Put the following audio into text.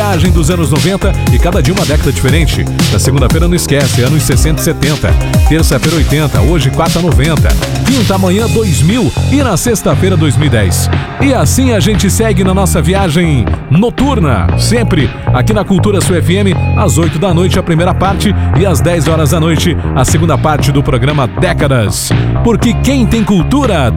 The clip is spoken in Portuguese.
viagem dos anos 90 e cada dia uma década diferente. Na segunda-feira não esquece, anos 60 e 70. Terça-feira 80, hoje 4 a 90. Quinta, amanhã 2000 e na sexta-feira 2010. E assim a gente segue na nossa viagem noturna, sempre aqui na Cultura Sul FM, às 8 da noite a primeira parte e às 10 horas da noite a segunda parte do programa Décadas. Porque quem tem cultura